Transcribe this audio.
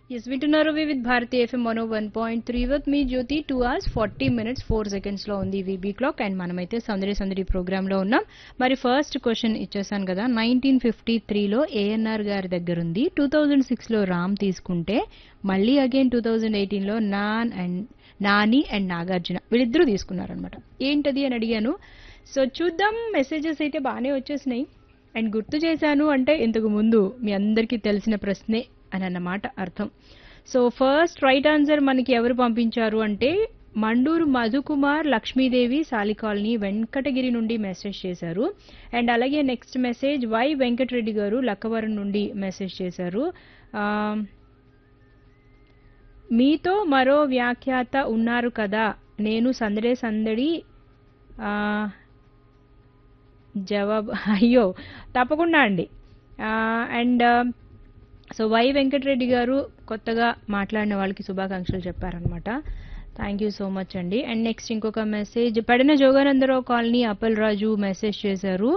Yes వింటున్నారు with Bharati FM 101.3 with me Jyothi 2 hours 40 minutes 4 seconds లో ఉంది వీబీ క్లాక్ అండ్ మనమైతే సందడి సందడి ప్రోగ్రామ్ లో ఉన్నాం. మరి ఫస్ట్ క్వశ్చన్ ఇచ్చేసాను కదా, 1953లో ఏఎన్ఆర్ గారి దగ్గర ఉంది, 2006లో రామ్ తీసుకుంటే మళ్ళీ అగైన్ 2018లో నాని అండ్ నాగార్జున వీళ్ళిద్దరూ తీసుకున్నారనమాట. ఏంటది అని అడిగాను. సో చూద్దాం, మెసేజెస్ అయితే బాగానే వచ్చేసినాయి. అండ్ గుర్తు చేశాను అంటే ఇంతకు ముందు మీ అందరికీ తెలిసిన ప్రశ్నే అని అన్నమాట అర్థం. సో ఫస్ట్ రైట్ ఆన్సర్ మనకి ఎవరు పంపించారు అంటే మండూరు మధుకుమార్ లక్ష్మీదేవి సాలికాలనీ వెంకటగిరి నుండి మెసేజ్ చేశారు. అండ్ అలాగే నెక్స్ట్ మెసేజ్ వై వెంకటరెడ్డి గారు లక్కవరం నుండి మెసేజ్ చేశారు. ఆ, మీతో మరో వ్యాఖ్యాత ఉన్నారు కదా, నేను సందడే సందడి ఆ, జవాబు అయ్యో తప్పకుండా అండి. అండ్ సో వై వెంకటరెడ్డి గారు కొత్తగా మాట్లాడిన వాళ్ళకి శుభాకాంక్షలు చెప్పారనమాట. థ్యాంక్ యూ సో మచ్ అండి. అండ్ నెక్స్ట్ ఇంకొక మెసేజ్ పెడన జోగానందరావు కాలనీ అప్పల్ రాజు మెసేజ్ చేశారు.